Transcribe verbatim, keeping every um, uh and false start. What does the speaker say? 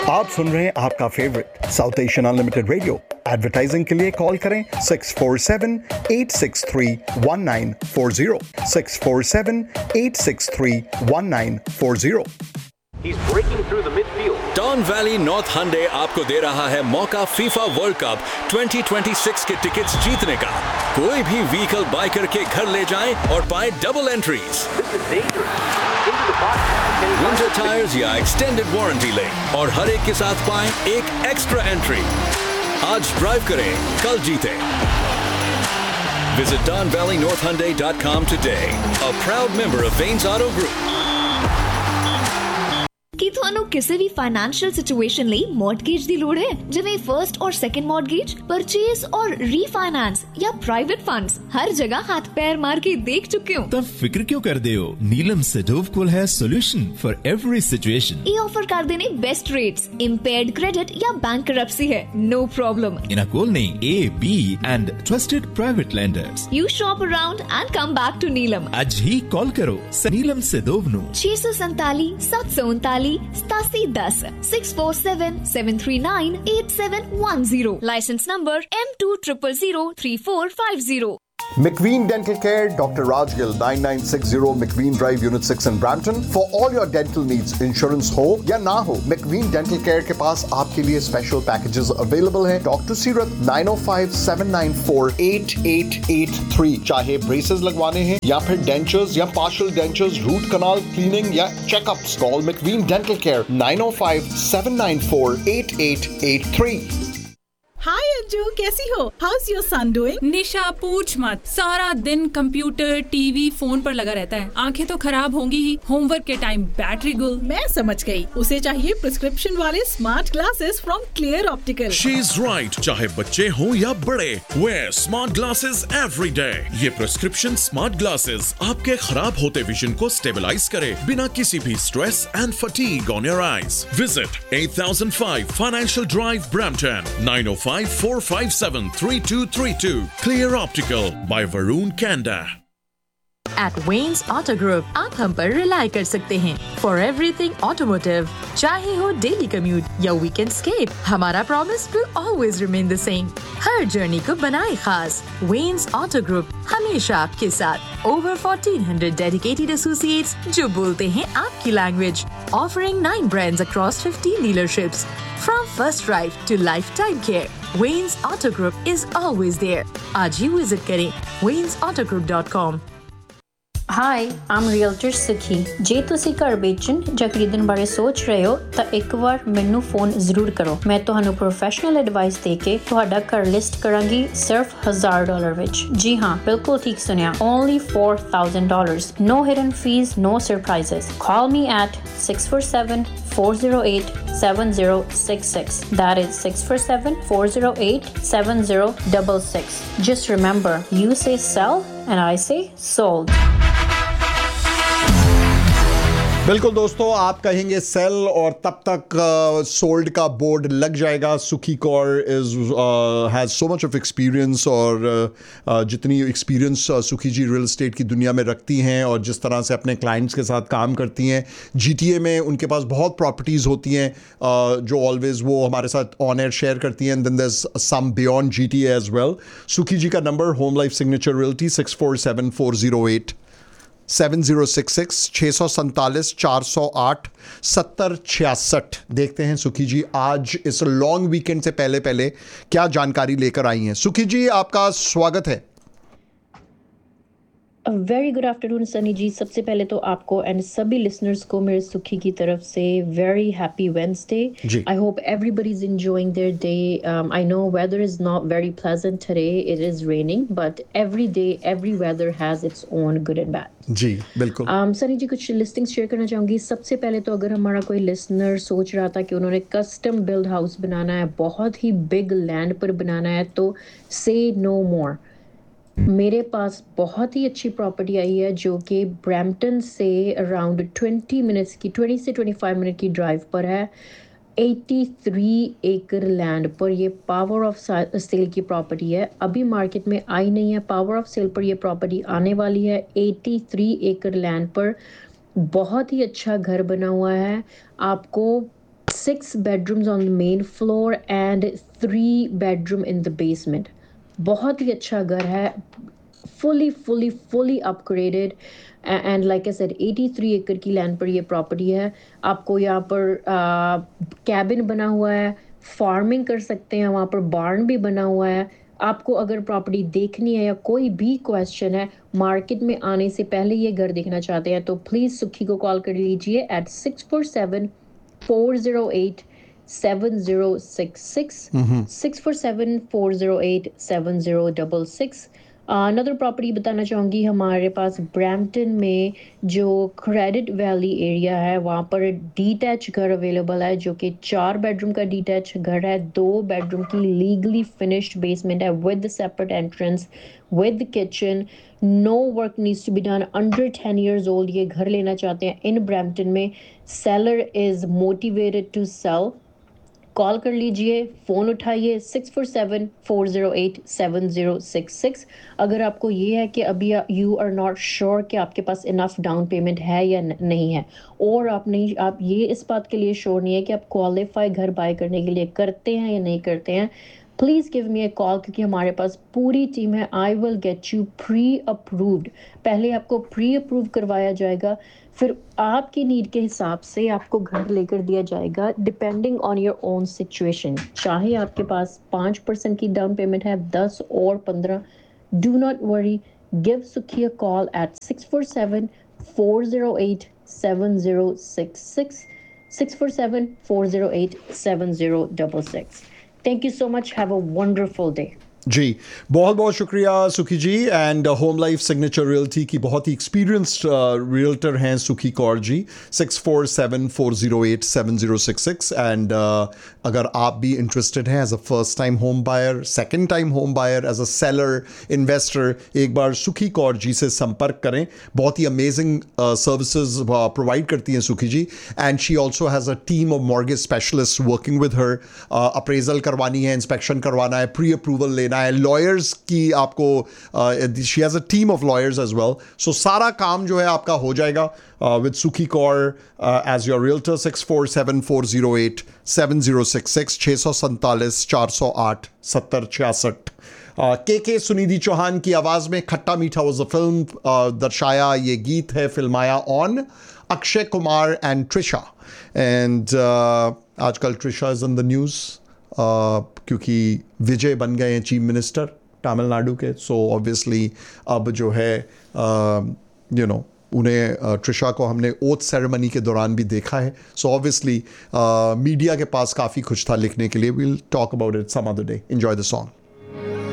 आप सुन रहे हैं आपका favourite south Asian unlimited radio. Advertising के लिए कॉल करें six four seven eight six three one nine four zero six four seven eight six three one nine four zero. He's breaking through the midfield. Don Valley North Hyundai आपको दे रहा है मौका FIFA world cup twenty twenty six के tickets जीतने का। कोई भी vehicle bye करके घर ले जाएं और पाएं double entries. This is dangerous. Into the box. Winter tyres या एक्सटेंडेड वारंटी लें और हर एक के साथ पाएं एक एक्स्ट्रा एंट्री। आज ड्राइव करें, कल जीतें। Visit don valley north hyundai dot com today. A proud member of Vanes Auto Group. ਕੀ ਤੁਹਾਨੂੰ ਕਿਸੇ ਵੀ ਫਾਈਨੈਂਸ਼ੀਅਲ ਸਿਚੁਏਸ਼ਨ ਲਈ ਮੌਰਟਗੇਜ ਦੀ ਲੋੜ ਹੈ, ਜਿਵੇਂ ਫਰਸਟ ਔਰ ਸੈਕੰਡ ਮੌਰਟਗੇਜ, ਪਰਚੇਸ ਔਰ ਰੀਫਾਈਨੈਂਸ ਜਾਂ ਪ੍ਰਾਈਵੇਟ ਫੰਡਸ, ਹਰ ਜਗ੍ਹਾ ਹੱਥ ਪੈਰ ਮਾਰ ਕੇ ਦੇਖ ਚੁੱਕੇ ਹੋ? ਤਾਂ ਫਿਕਰ ਕਿਉਂ ਕਰਦੇ ਹੋ? ਨੀਲਮ ਸੈਡੋਵ ਕੋਲ ਹੈ ਸੋਲੂਸ਼ਨ ਫॉर एवरी ਸਿਚੁਏਸ਼ਨ। ਇਹ ਆਫਰ ਕਰਦੇ ਨੇ ਬੈਸਟ ਰੇਟਸ, ਇੰਪੇਅਰਡ ਕ੍ਰੈਡਿਟ ਜਾਂ ਬੈਂਕ ਕਰਪਸੀ ਹੈ, ਨੋ ਪ੍ਰੋਬਲਮ। ਇਹਨਾਂ ਕੋਲ ਨੇ A, B and trusted private lenders। You shop around and come back to Neelam। ਅੱਜ ਹੀ ਕਾਲ ਕਰੋ ਨੀਲਮ ਸੈਡੋਵ ਨੂੰ ਛੇ ਸੌ ਸੰਤਾਲੀ ਸੱਤ ਸੌ ਉਨਤਾਲੀ ਸਤਾਸੀ ਦਸ six four seven seven three nine eight seven one zero. Licence number M two zero zero zero three four five zero। McVean Dental Care, Doctor Raj Gill, nine nine six zero McVean Drive, Unit six in Brampton. For all your dental needs, insurance हो या ना हो, McVean Dental Care के पास आपके लिए special packages available हैं। Talk to Sirat nine oh five seven nine four eight eight eight three। चाहे braces लगवाने हैं या फिर dentures या partial dentures, root canal cleaning या checkups, call McVean Dental Care nine oh five seven nine four eight eight eight three। हाय अंजू, कैसी हो? House your son doing? निशा पूछ मत, सारा दिन कंप्यूटर टीवी फोन पर लगा रहता है, आंखें तो खराब होंगी ही, होमवर्क के टाइम बैटरी गुल। मैं समझ गई, उसे चाहिए प्रिस्क्रिप्शन वाले smart glasses from clear optical. She is right, चाहे बच्चे हों या बड़े, where smart glasses every day. ये प्रिस्क्रिप्शन स्मार्ट ग्लासेस आपके खराब होते विजन को स्टेबलाइज करे बिना किसी भी stress and fatigue on your eyes. Visit eight thousand five Financial Drive, Brampton nine oh five four five seven three two three two। Clear Optical by Varun Kanda। At Vanes Auto Group, आप हम पर rely कर सकते हैं for everything automotive। चाहे हो daily commute या weekend escape, हमारा promise will always remain the same। Her journey को बनाए खास। Vanes Auto Group हमेशा आपके साथ। Over fourteen hundred dedicated associates जो बोलते हैं आपकी language। Offering nine brands across fifteen dealerships। From first drive to lifetime care, Vanes Auto Group is always there। आज ही विजिट करें vanes auto group dot com। Hi, I am realtor ਸੁਖੀ। ਜੇ ਤੁਸੀਂ ਘਰ ਵੇਚਣ ਜਾਂ ਖਰੀਦਣ ਬਾਰੇ ਸੋਚ ਰਹੇ ਹੋ ਤਾਂ ਇੱਕ ਵਾਰ ਮੈਨੂੰ ਫੋਨ ਜ਼ਰੂਰ ਕਰੋ। ਮੈਂ ਤੁਹਾਨੂੰ ਪ੍ਰੋਫੈਸ਼ਨਲ ਐਡਵਾਈਸ ਦੇ ਕੇ ਤੁਹਾਡਾ ਘਰ ਲਿਸਟ ਕਰਾਂਗੀ ਸਿਰਫ one thousand ਡਾਲਰ ਵਿੱਚ। ਜੀ ਹਾਂ, ਬਿਲਕੁਲ ਠੀਕ ਸੁਣਿਆ, only four thousand dollars। No hidden fees, no surprises। Call me at six four seven four zero eight seven zero six six। That is six four seven four zero eight seven zero six six। Just remember, you say sell and I say sold। बिल्कुल दोस्तों, आप कहेंगे cell और तब तक sold uh, का board लग जाएगा। सुखी Kaur is has so much of experience और uh, जितनी एक्सपीरियंस uh, सुखी जी रियल एस्टेट की दुनिया में रखती हैं और जिस तरह से अपने क्लाइंट्स के साथ काम करती हैं, जीटीए में उनके पास बहुत प्रॉपर्टीज़ होती हैं uh, जो ऑलवेज वो हमारे साथ ऑन एयर शेयर करती हैं। And then there is some beyond GTA as well. सुखी जी का number home life signature realty six four seven four zero eight seven zero six six छः सौ सैंतालीस चार सौ आठ सत्तर छियासठ। देखते हैं सुखी जी आज इस लॉन्ग वीकेंड से पहले पहले क्या जानकारी लेकर आई हैं। सुखी जी, आपका स्वागत है। वेरी गुड आफ्टरनून सनी जी। सबसे पहले तो आपको एंड सभी लिसनर्स को मेरे सुखी की तरफ से very happy Wednesday. I hope everybody is enjoying their day. I know whether is not very pleasant today, it is raining, but every day every weather has its own good and bad. जी बिल्कुल। um, Sunny जी, कुछ listings share करना चाहूँगी। सबसे पहले तो अगर हमारा कोई लिसनर सोच रहा था कि उन्होंने कस्टम बिल्ड हाउस बनाना है, बहुत ही बिग लैंड पर बनाना है, तो से नो मोर। मेरे पास बहुत ही अच्छी प्रॉपर्टी आई है जो कि ब्रैम्पटन से अराउंड ट्वेंटी मिनट्स की ट्वेंटी से ट्वेंटी फाइव मिनट की ड्राइव पर है। तिरासी एकड़ लैंड पर ये पावर ऑफ सेल की प्रॉपर्टी है। अभी मार्केट में आई नहीं है, पावर ऑफ सेल पर ये प्रॉपर्टी आने वाली है। तिरासी एकड़ लैंड पर बहुत ही अच्छा घर बना हुआ है। आपको six bedrooms on the main floor and three bedroom in the basement. बहुत ही अच्छा घर है, fully fully fully upgraded and like I said eighty-three एकड़ की लैंड पर ये प्रॉपर्टी है. आपको यहाँ पर कैबिन बना हुआ है, फार्मिंग कर सकते हैं, वहाँ पर बार्न भी बना हुआ है. आपको अगर प्रॉपर्टी देखनी है या कोई भी क्वेश्चन है, मार्केट में आने से पहले ये घर देखना चाहते हैं, तो प्लीज़ सुखी को कॉल कर लीजिए eight six four seven four zero eight seven zero six six six four seven four zero eight seven zero six six. Another property बताना चाहूँगी, हमारे पास ब्रैम्पटन में जो क्रेडिट वैली एरिया है वहाँ पर डीटैच घर अवेलेबल है, जो कि चार बेडरूम का डीटैच घर है. दो बेडरूम की लीगली फिनिश्ड बेसमेंट है with separate entrance with kitchen. No work needs to be done. Under ten years old ये घर लेना चाहते हैं इन ब्रैम्पटन में. Seller is motivated to cell. Call कर लीजिए, फ़ोन उठाइए six four seven four zero eight seven zero six six. अगर आपको ये है कि अभी यू आर नॉट श्योर कि आपके पास इनफ डाउन पेमेंट है या नहीं है, और आप नहीं आप ये इस बात के लिए श्योर नहीं है कि आप क्वालिफाई घर बाय करने के लिए करते हैं या नहीं करते हैं, please give me A call, क्योंकि हमारे पास पूरी टीम है. I will get you pre approved. पहले आपको प्री अप्रूव करवाया जाएगा, फिर आपकी नीड के हिसाब से आपको घर लेकर दिया जाएगा depending on your own situation. चाहे आपके पास पाँच परसेंट की डाउन पेमेंट है, दस और पंद्रह, डू नॉट वरी. गिव सुखी a call at six four seven four zero eight seven zero six six six four seven four zero eight seven zero six six. Thank you so much. Have a wonderful day. जी, बहुत बहुत शुक्रिया सुखी जी. And home life signature realty की बहुत ही experienced realtor हैं सुखी Kaur ji. Six four seven four zero eight seven zero six six. And अगर आप भी इंटरेस्टेड हैं as a first time home buyer, second time home buyer, as a seller, investor, एक बार सुखी कौर जी से संपर्क करें. बहुत ही अमेजिंग सर्विसेज प्रोवाइड करती हैं सुखी जी. And she also has a team of mortgage specialist working with her. Appraisal करवानी है, इंस्पेक्शन करवाना है, प्री अप्रूवल लेना है, लॉयर्स की आपको, she has a team of lawyers as well. सो सारा काम जो है आपका हो जाएगा विद सुखी Kaur as your realtor. Six four seven four zero eight seven zero six six छः सौ सैंतालीस चार सौ आठ सत्तर छियासठ. के के सुनिधि चौहान की आवाज़ में खट्टा मीठा वॉज अ फिल्म दर्शाया. ये गीत है फिल्माया on Akshay Kumar and Trisha. And आजकल Trisha is in the news क्योंकि विजय बन गए हैं चीफ मिनिस्टर तमिलनाडु के. सो ऑब्वियसली अब जो है यू नो उन्हें ट्रिशा को हमने ओथ सेरेमनी के दौरान भी देखा है. सो ऑब्वियसली मीडिया के पास काफ़ी कुछ था लिखने के लिए. We'll talk about it some other day. Enjoy the song.